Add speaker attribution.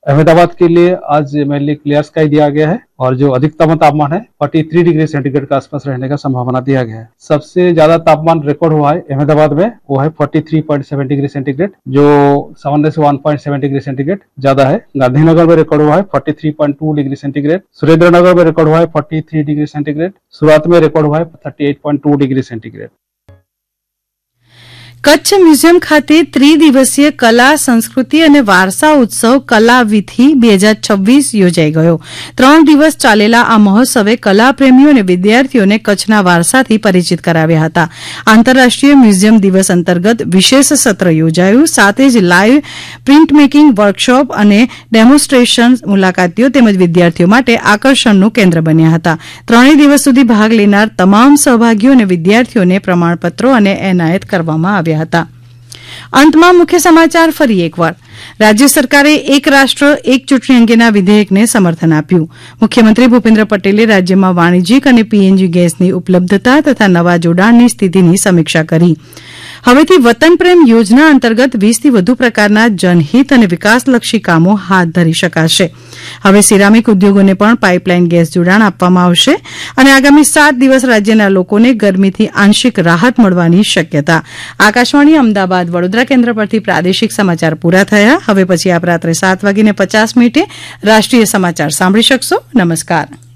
Speaker 1: अहमदाबाद के लिए आज मेनली क्लियर स्काई दिया गया है और जो अधिकतम तापमान है 43 डिग्री सेंटीग्रेड के आसपास रहने का संभावना दिया गया है। सबसे ज्यादा तापमान रिकॉर्ड हुआ है अहमदाबाद में, वो है 43.7 डिग्री सेंटीग्रेड, जो सामान्य से 1.7 डिग्री सेंटीग्रेड ज्यादा है। गांधीनगर में रिकॉर्ड हुआ है 43.2 डिग्री सेंटीग्रेड, सुरेंद्रनगर में रिकॉर्ड हुआ है 43 डिग्री सेंटीग्रेड, सूरत में रिकॉर्ड हुआ है 38.2 डिग्री सेंटीग्रेड।
Speaker 2: કચ્છ મ્યુઝિયમ ખાતે ત્રિદિવસીય કલા સંસ્કૃતિ અને વારસા ઉત્સવ કલાવિધિ 2026 યોજાઈ ગયો। 3 દિવસ ચાલેલા આ મહોત્સવે કલાપ્રેમીઓ અને વિદ્યાર્થીઓને કચ્છના વારસાથી પરિચિત કરાવ્યા હતા। આંતરરાષ્ટ્રીય મ્યુઝિયમ દિવસ અંતર્ગત વિશેષ સત્ર યોજાયું। સાથે જ લાઇવ પ્રિન્ટ મેકિંગ વર્કશોપ અને ડેમોન્સ્ટ્રેશન મુલાકાતીઓ તેમજ વિદ્યાર્થીઓ માટે આકર્ષણનું કેન્દ્ર બન્યા હતા। 3 દિવસ સુધી ભાગ લેનાર તમામ સહભાગીઓ અને વિદ્યાર્થીઓને પ્રમાણપત્રો અને એનાયત કરવામાં આવ્યા હતા। અંતમાં મુખ્ય સમાચાર ફરી એકવાર। રાજ્ય સરકારે એક રાષ્ટ્ર એક ચૂંટણી અંગેના વિધેયકને સમર્થન આપ્યું। મુખ્યમંત્રી ભૂપેન્દ્ર પટેલે રાજ્યમાં વાણિજ્યિક અને પીએનજી ગેસની ઉપલબ્ધતા તથા નવા જોડાણની સ્થિતિની સમીક્ષા કરી। હવેથી વતન પ્રેમ યોજના અંતર્ગત 20થી વધુ પ્રકારના જનહિત અને વિકાસલક્ષી કામો હાથ ધરી શકાશે। હવે સિરામિક ઉદ્યોગોને પણ પાઇપલાઇન ગેસ જોડાણ આપવામાં આવશે અને આગામી 7 દિવસ રાજ્યના લોકોને ગરમીથી આંશિક રાહત મળવાની શક્યતા। આકાશવાણી અમદાવાદ વડોદરા કેન્દ્ર પરથી પ્રાદેશિક સમાચાર પૂરા થયા। હવે પછી આપ રાત્રે 7:50 રાષ્ટ્રીય સમાચાર સાંભળી શકશો। નમસ્કાર।